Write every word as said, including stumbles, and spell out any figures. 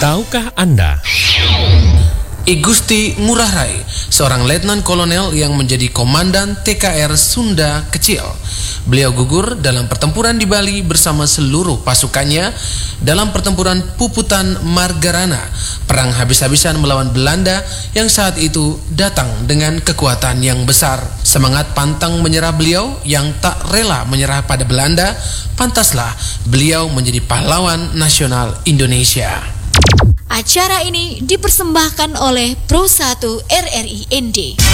Tahukah Anda? I Gusti Ngurah Rai, seorang letnan kolonel yang menjadi komandan T K R Sunda Kecil. Beliau gugur dalam pertempuran di Bali bersama seluruh pasukannya dalam pertempuran Puputan Margarana, perang habis-habisan melawan Belanda yang saat itu datang dengan kekuatan yang besar. Semangat pantang menyerah beliau yang tak rela menyerah pada Belanda, pantaslah beliau menjadi pahlawan nasional Indonesia. Acara ini dipersembahkan oleh Pro satu R R I N D.